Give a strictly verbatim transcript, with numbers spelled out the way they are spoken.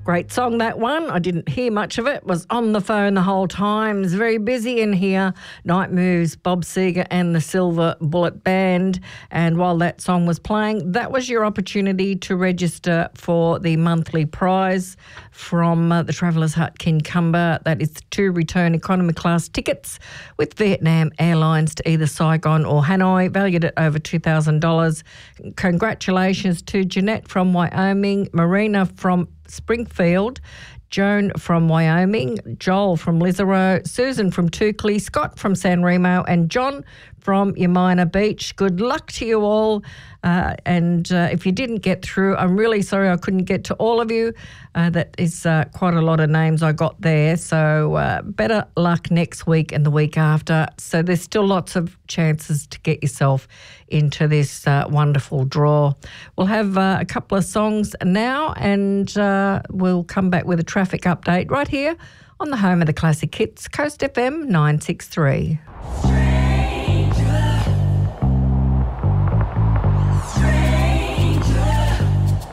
Great song, that one. I didn't hear much of it. Was on the phone the whole time. It's very busy in here. Night Moves, Bob Seger and the Silver Bullet Band. And while that song was playing, that was your opportunity to register for the monthly prize from uh, the Travellers Hut Kincumber. That is two return economy class tickets with Vietnam Airlines to either Saigon or Hanoi, valued at over two thousand dollars. Congratulations to Jeanette from Wyoming, Marina from Springfield, Joan from Wyoming, Joel from Lisarow, Susan from Toukley, Scott from San Remo and John from Yamina Beach. Good luck to you all. Uh, and uh, if you didn't get through, I'm really sorry I couldn't get to all of you. Uh, that is uh, quite a lot of names I got there. So uh, better luck next week and the week after. So there's still lots of chances to get yourself into this uh, wonderful draw. We'll have uh, a couple of songs now and uh, we'll come back with a traffic update right here on the home of the classic hits, Coast F M nine six three.